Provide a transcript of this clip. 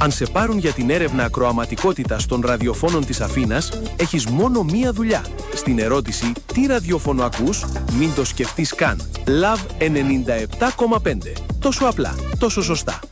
Αν σε πάρουν για την έρευνα ακροαματικότητας των ραδιοφώνων της Αθήνας, έχεις μόνο μία δουλειά. Στην ερώτηση «Τι ραδιόφωνο ακούς?» μην το σκεφτείς καν. Love 97,5. Τόσο απλά, τόσο σωστά.